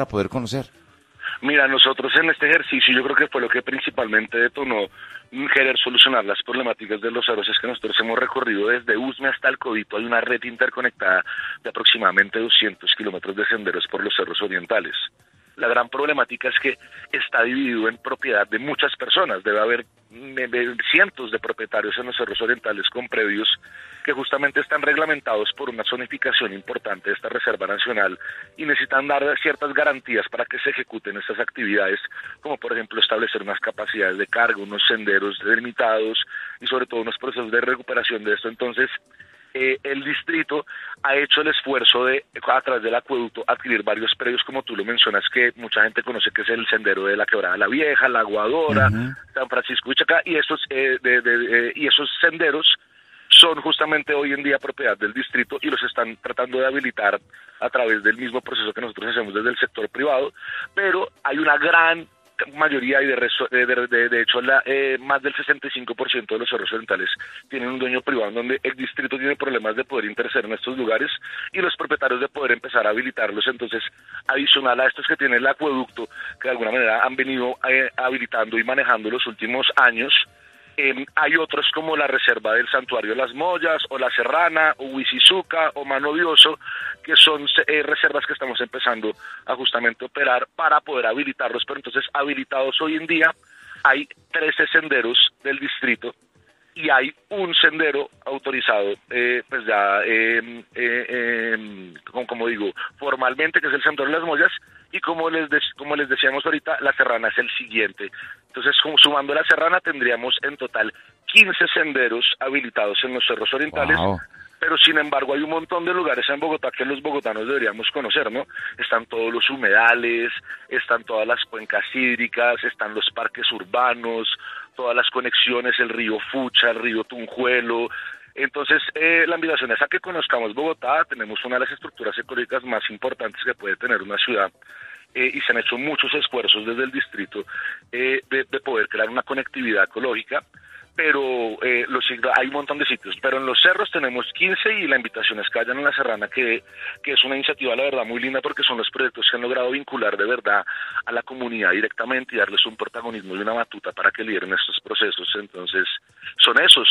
para poder conocer? Mira, nosotros en este ejercicio yo creo que fue lo que principalmente detonó querer solucionar las problemáticas de los cerros, es que nosotros hemos recorrido desde Usme hasta el Codito, hay una red interconectada de aproximadamente 200 kilómetros de senderos por los cerros orientales. La gran problemática es que está dividido en propiedad de muchas personas, debe haber cientos de propietarios en los cerros orientales con predios que justamente están reglamentados por una zonificación importante de esta Reserva Nacional y necesitan dar ciertas garantías para que se ejecuten estas actividades, como por ejemplo establecer unas capacidades de carga, unos senderos delimitados y sobre todo unos procesos de recuperación de esto. Entonces, el distrito ha hecho el esfuerzo de, a través del acueducto, adquirir varios predios, como tú lo mencionas, que mucha gente conoce, que es el sendero de la Quebrada la Vieja, la Aguadora, San Francisco de Chacá, y esos senderos son justamente hoy en día propiedad del distrito y los están tratando de habilitar a través del mismo proceso que nosotros hacemos desde el sector privado, pero hay una gran mayoría y de hecho más del 65% de los cerros orientales tienen un dueño privado, en donde el distrito tiene problemas de poder interceder en estos lugares y los propietarios de poder empezar a habilitarlos. Entonces, adicional a estos que tiene el acueducto, que de alguna manera han venido habilitando y manejando los últimos años, hay otros como la Reserva del Santuario de las Mollas, o La Serrana, o Huizizuca, o Mano Dioso, que son reservas que estamos empezando a justamente operar para poder habilitarlos. Pero entonces, habilitados hoy en día, hay 13 senderos del distrito y hay un sendero autorizado, pues ya, como digo, formalmente, que es el Santuario de las Mollas, y como les decíamos ahorita, La Serrana es el siguiente. Entonces, sumando La Serrana, tendríamos en total 15 senderos habilitados en los cerros orientales. Wow. Pero sin embargo hay un montón de lugares en Bogotá que los bogotanos deberíamos conocer, ¿no? Están todos los humedales, están todas las cuencas hídricas, están los parques urbanos, todas las conexiones, el río Fucha, el río Tunjuelo. Entonces, la invitación es a que conozcamos Bogotá. Tenemos una de las estructuras ecológicas más importantes que puede tener una ciudad, y se han hecho muchos esfuerzos desde el distrito de poder crear una conectividad ecológica, pero hay un montón de sitios, pero en los cerros tenemos 15 y la invitación es que vayan a La Serrana, que es una iniciativa, la verdad, muy linda, porque son los proyectos que han logrado vincular de verdad a la comunidad directamente y darles un protagonismo y una batuta para que lideren estos procesos. Entonces, son esos.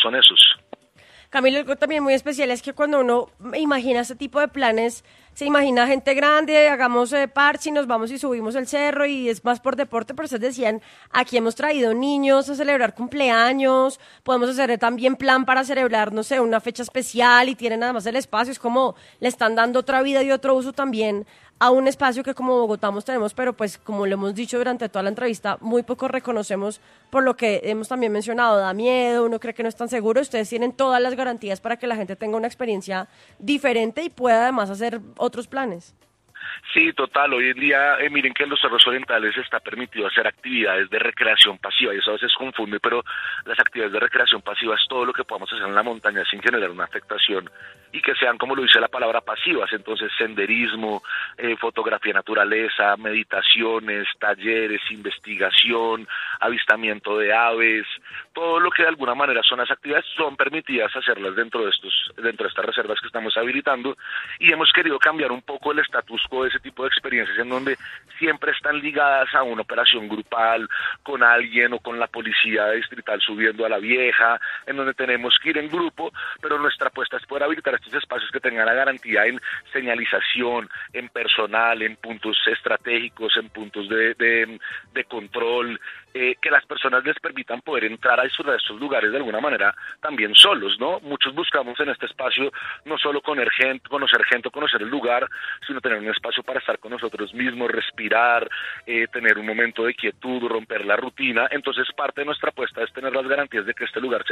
Camilo, algo también muy especial es que cuando uno imagina este tipo de planes, se imagina gente grande, hagamos parche y nos vamos y subimos el cerro y es más por deporte, pero ustedes decían, aquí hemos traído niños a celebrar cumpleaños, podemos hacer también plan para celebrar, no sé, una fecha especial y tienen además el espacio, es como le están dando otra vida y otro uso también a un espacio que como Bogotá tenemos, pero pues como lo hemos dicho durante toda la entrevista, muy poco reconocemos por lo que hemos también mencionado, da miedo, uno cree que no es tan seguro, ustedes tienen todas las garantías para que la gente tenga una experiencia diferente y pueda además hacer otros planes. Sí, total. Hoy en día, miren que en los cerros orientales está permitido hacer actividades de recreación pasiva, y eso a veces confunde, pero las actividades de recreación pasiva es todo lo que podamos hacer en la montaña sin generar una afectación y que sean, como lo dice la palabra, pasivas. Entonces, senderismo, fotografía naturaleza, meditaciones, talleres, investigación, avistamiento de aves, todo lo que de alguna manera son las actividades son permitidas hacerlas dentro de estas reservas que estamos habilitando, y hemos querido cambiar un poco el status quo de ese tipo de experiencias en donde siempre están ligadas a una operación grupal con alguien o con la policía distrital subiendo a La Vieja, en donde tenemos que ir en grupo, pero nuestra apuesta es poder habilitar estos espacios que tengan la garantía en señalización, en personal, en puntos estratégicos, en puntos de control, que las personas les permitan poder entrar a disfrutar de estos lugares de alguna manera también solos, ¿no? Muchos buscamos en este espacio no solo conocer gente o conocer el lugar, sino tener un espacio para estar con nosotros mismos, respirar, tener un momento de quietud, romper la rutina. Entonces, parte de nuestra apuesta es tener las garantías de que estos lugares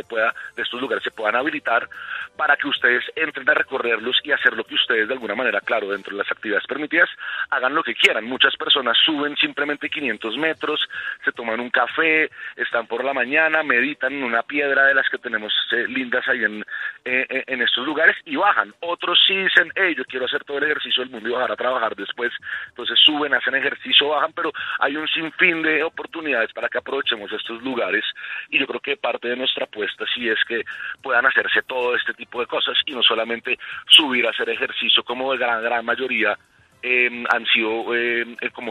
se puedan habilitar para que ustedes entren a recorrerlos y hacer lo que ustedes de alguna manera, claro, dentro de las actividades permitidas, hagan lo que quieran. Muchas personas suben simplemente 500 metros, se toman un café, están por la mañana, meditan en una piedra de las que tenemos lindas ahí en estos lugares y bajan. Otros sí dicen, yo quiero hacer todo el ejercicio del mundo y bajar a trabajar después. Entonces suben, hacen ejercicio, bajan, pero hay un sinfín de oportunidades para que aprovechemos estos lugares, y yo creo que parte de nuestra apuesta sí es que puedan hacerse todo este tipo de cosas y no solamente subir a hacer ejercicio como de gran mayoría han sido como